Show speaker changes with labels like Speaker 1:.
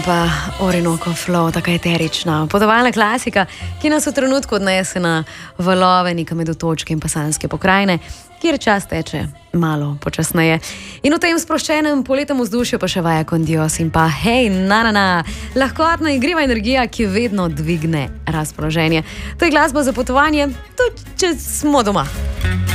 Speaker 1: Pa Orinoco Flow, taka eterična potovalna klasika, ki nas v trenutku odnese na valove nekam med otočke in Pasanske pokrajine, kjer čas teče malo počasneje. In v tem sproščenem poletnem vzdušju pa še vaja con Dios in pa hej, lahkotna igriva energija, ki vedno dvigne razpoloženje. To je glasba za potovanje, tudi če smo doma.